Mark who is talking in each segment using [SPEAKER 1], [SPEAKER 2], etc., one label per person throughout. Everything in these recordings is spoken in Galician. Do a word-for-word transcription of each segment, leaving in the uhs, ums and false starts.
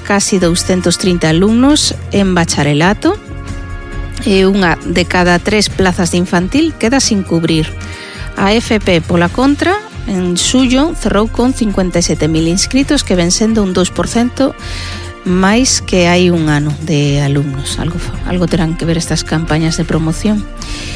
[SPEAKER 1] casi doscientos trinta alumnos en bacharelato e unha de cada tres plazas de infantil queda sin cubrir. A F P, pola contra, en xullo cerrou con cincuenta e sete mil inscritos, que ven sendo un dos por cento máis que hai un ano de alumnos. Algo, algo terán que ver estas campañas de promoción.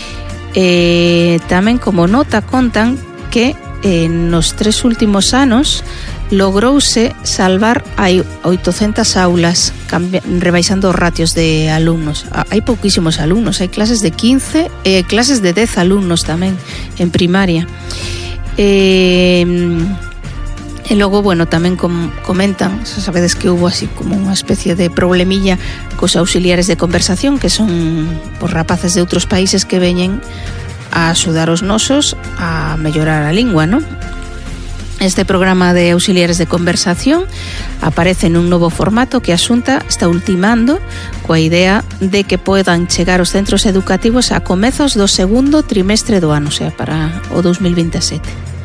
[SPEAKER 1] E tamén como nota contan que eh, nos tres últimos anos logrouse salvar hai oitocentas aulas, cambi- rebaixando os ratios de alumnos. Hai pouquísimos alumnos, hai clases de quince e eh, clases de dez alumnos tamén en primaria. E, e logo, bueno, tamén com, comentan, sabedes que hubo así como unha especie de problemilla cos auxiliares de conversación, que son por rapaces de outros países que veñen a axudar os nosos a mellorar a lingua, non? Este programa de auxiliares de conversación aparece nun novo formato que a Xunta está ultimando coa idea de que podan chegar os centros educativos a comezos do segundo trimestre do ano, o sea, para o dos mil veintesete.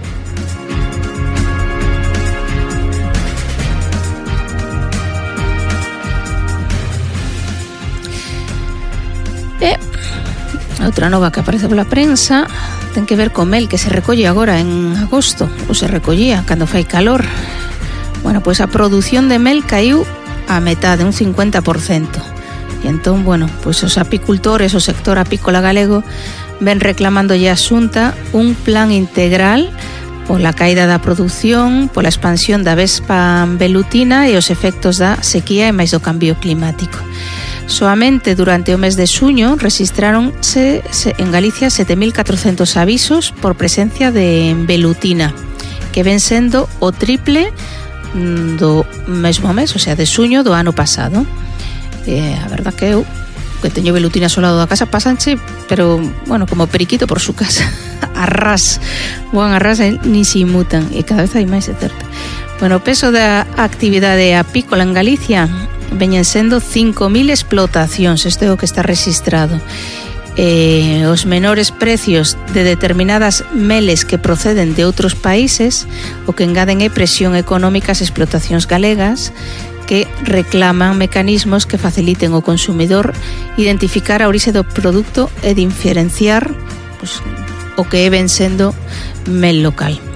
[SPEAKER 1] E outra nova que aparece pola prensa ten que ver co mel que se recolle agora en agosto, ou se recollía cando fai calor. Bueno, pois a produción de mel caiu a metade, un cincuenta por cento. E entón, bueno, pois os apicultores, o sector apícola galego ven reclamándolle a Xunta un plan integral pola caída da produción, pola expansión da vespa velutina e os efectos da sequía e máis do cambio climático. Soamente durante o mes de xuño rexistraronse en Galicia sete mil catrocentos avisos por presencia de velutina, que ven sendo o triple do mesmo mes, o sea, de xuño do ano pasado. E a verdad que eu, que teño velutina ao lado da casa, pasanche, pero, bueno, como periquito por su casa. Arras, van arras, ni se inmutan, e cada vez hai máis, é certo. Bueno, o peso da actividade apícola en Galicia veñen sendo cinco mil explotacións, isto é o que está registrado. Eh, os menores precios de determinadas meles que proceden de outros países o que engaden é presión económica ás explotacións galegas, que reclaman mecanismos que faciliten ao consumidor identificar a orixe do produto e diferenciar, pues, o que ven sendo mel local.